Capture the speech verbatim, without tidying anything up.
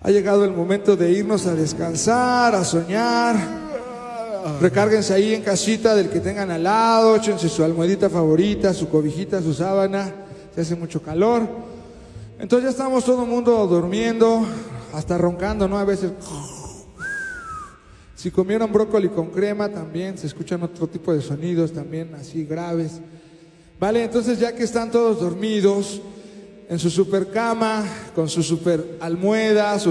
Ha llegado el momento de irnos a descansar, a soñar. Recárguense ahí en casita del que tengan al lado, échense su almohadita favorita, su cobijita, su sábana. Se hace mucho calor. Entonces ya estamos todo el mundo durmiendo, hasta roncando, ¿no? A veces. Si comieron brócoli con crema también se escuchan otro tipo de sonidos también así graves. Vale, entonces ya que están todos dormidos en su super cama, con su super almohada, su